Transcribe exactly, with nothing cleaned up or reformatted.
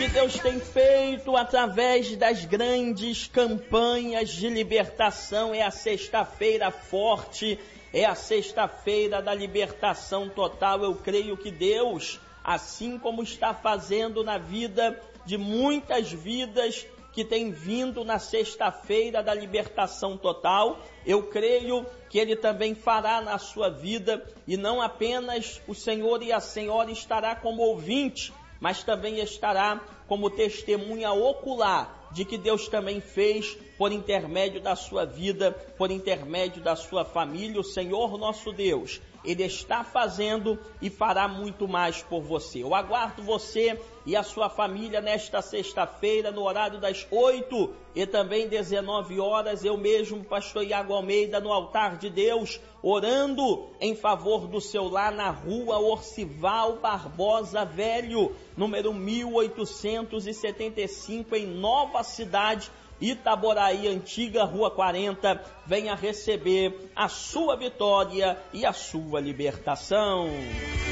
que Deus tem feito através das grandes campanhas de libertação. É a sexta-feira forte, é a sexta-feira da libertação total. Eu creio que Deus, assim como está fazendo na vida de muitas vidas que tem vindo na sexta-feira da libertação total, eu creio que Ele também fará na sua vida, e não apenas o Senhor e a Senhora estará como ouvinte, mas também estará como testemunha ocular de que Deus também fez por intermédio da sua vida, por intermédio da sua família. O Senhor nosso Deus, Ele está fazendo e fará muito mais por você. Eu aguardo você e a sua família nesta sexta-feira, no horário das oito e também dezenove horas, eu mesmo, pastor Iago Almeida, no altar de Deus, orando em favor do seu lar na rua Orcival Barbosa Velho, número mil oitocentos e setenta e cinco, em Nova Cidade, Itaboraí, antiga Rua quarenta. Venha receber a sua vitória e a sua libertação.